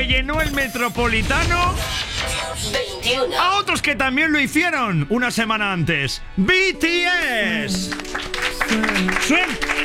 llenó el Metropolitano. 21. A otros que también lo hicieron una semana antes. BTS.